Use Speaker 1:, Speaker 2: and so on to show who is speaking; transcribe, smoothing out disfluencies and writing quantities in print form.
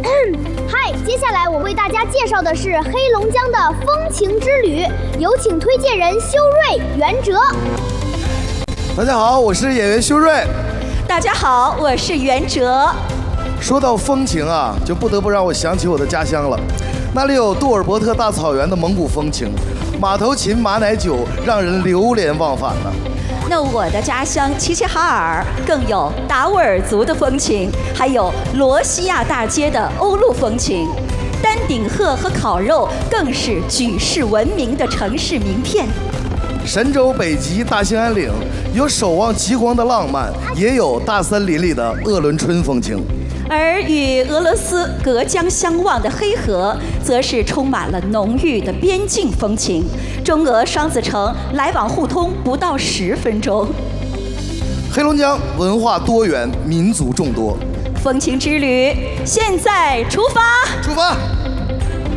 Speaker 1: 嗨，接下来我为大家介绍的是黑龙江的风情之旅，有请推荐人修睿、袁哲。
Speaker 2: 大家好，我是演员修睿。
Speaker 3: 大家好，我是袁哲。
Speaker 2: 说到风情啊，就不得不让我想起我的家乡了。那里有杜尔伯特大草原的蒙古风情，马头琴、马奶酒让人流连忘返呢。
Speaker 3: 那我的家乡齐齐哈尔更有达斡尔族的风情，还有罗西亚大街的欧陆风情。丹顶鹤和烤肉更是举世闻名的城市名片。
Speaker 2: 神州北极大兴安岭有守望极光的浪漫，也有大森林里的鄂伦春风情。
Speaker 3: 而与俄罗斯隔江相望的黑河，则是充满了浓郁的边境风情。中俄双子城来往互通不到10分钟。
Speaker 2: 黑龙江文化多元，民族众多，
Speaker 3: 风情之旅现在出发！
Speaker 2: 出发！